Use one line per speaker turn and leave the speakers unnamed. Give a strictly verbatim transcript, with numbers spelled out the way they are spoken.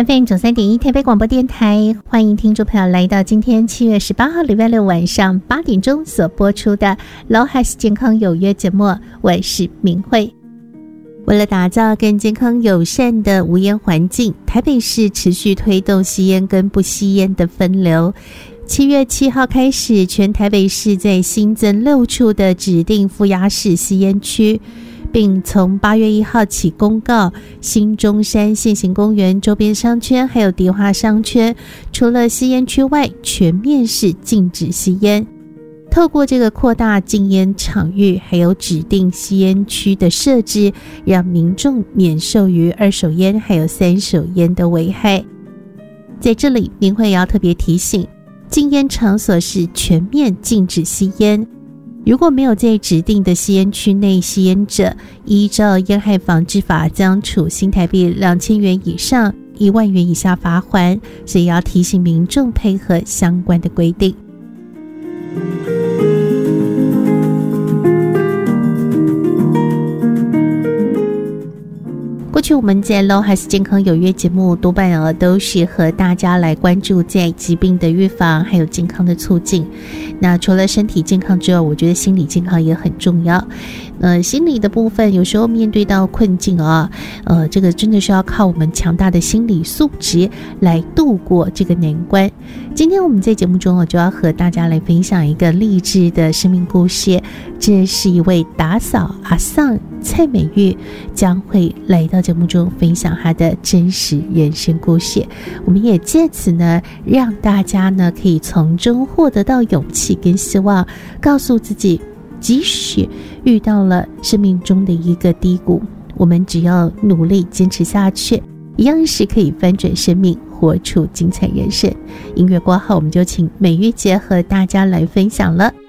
F M 九三点一台北广播电台，欢迎听众朋友来到今天七月十八号礼拜六晚上八点钟所播出的老海斯健康有约节目，我是明慧。为了打造更健康友善的无烟环境，台北市持续推动吸烟跟不吸烟的分流。七月七号开始，全台北市在新增六处的指定负压式吸烟区，并从八月一号起公告，新中山现行公园周边商圈还有迪化商圈，除了吸烟区外，全面是禁止吸烟。透过这个扩大禁烟场域，还有指定吸烟区的设置，让民众免受于二手烟还有三手烟的危害。在这里，明慧也要特别提醒，禁烟场所是全面禁止吸烟。如果没有在指定的吸烟区内吸烟者，依照烟害防治法将处新台币两千元以上一万元以下罚锾，所以要提醒民众配合相关的规定。过去我们在 Low 还是健康有约节目多半啊都是和大家来关注在疾病的预防还有健康的促进。那除了身体健康之外，我觉得心理健康也很重要。呃，心理的部分有时候面对到困境啊，呃，这个真的是要靠我们强大的心理素质来度过这个难关。今天我们在节目中我就要和大家来分享一个励志的生命故事。这是一位打扫阿桑蔡美玉将会来到节目中分享她的真实人生故事。我们也借此呢，让大家呢可以从中获得到勇气跟希望，告诉自己，即使遇到了生命中的一个低谷，我们只要努力坚持下去，一样是可以翻转生命，活出精彩人生。音乐过后，我们就请美玉姐和大家来分享了。